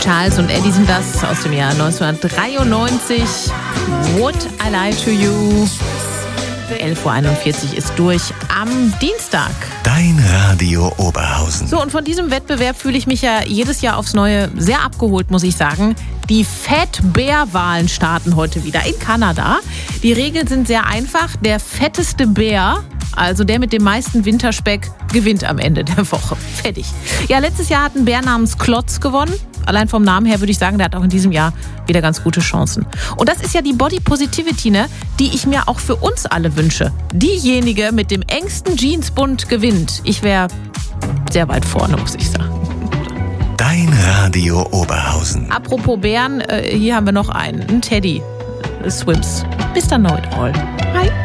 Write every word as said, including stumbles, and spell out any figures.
Charles und Eddie sind das aus dem Jahr neunzehnhundertdreiundneunzig. Would I Lie to You? elf Uhr einundvierzig ist durch am Dienstag. Dein Radio Oberhausen. So, und von diesem Wettbewerb fühle ich mich ja jedes Jahr aufs Neue sehr abgeholt, muss ich sagen. Die Fat Bear Wahlen starten heute wieder in Kanada. Die Regeln sind sehr einfach. Der fetteste Bär, also der mit dem meisten Winterspeck, gewinnt am Ende der Woche. Fertig. Ja, letztes Jahr hat ein Bär namens Klotz gewonnen. Allein vom Namen her würde ich sagen, der hat auch in diesem Jahr wieder ganz gute Chancen. Und das ist ja die Body Positivity, ne, die ich mir auch für uns alle wünsche. Diejenige mit dem engsten Jeansbund gewinnt. Ich wäre sehr weit vorne, muss ich sagen. Dein Radio Oberhausen. Apropos Bären, äh, hier haben wir noch einen, einen Teddy. Swims. Mister Know It All. Hi.